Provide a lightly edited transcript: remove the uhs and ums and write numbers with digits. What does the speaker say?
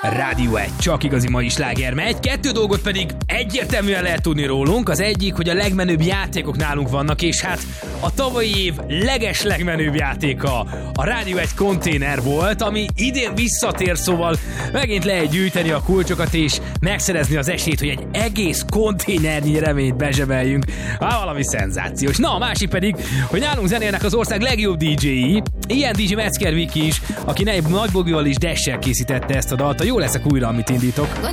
Rádió 1, csak igazi mai sláger megy. 2 dolgot pedig egyértelműen lehet tudni rólunk. Az egyik, hogy a legmenőbb játékok nálunk vannak, és hát a tavalyi év legmenőbb játéka a Rádió 1 konténer volt, ami idén visszatér, szóval megint lehet gyűjteni a kulcsokat és megszerezni az esélyt, hogy egy egész konténernyi reményt bezsebeljünk. Valami szenzációs. Na, a másik pedig, hogy nálunk zenélnek az ország legjobb DJ-i. Ilyen DJ Metzger Viki is, aki Nagybogival és Dash-sel készítette ezt a dalt. Jó leszek újra, amit indítok.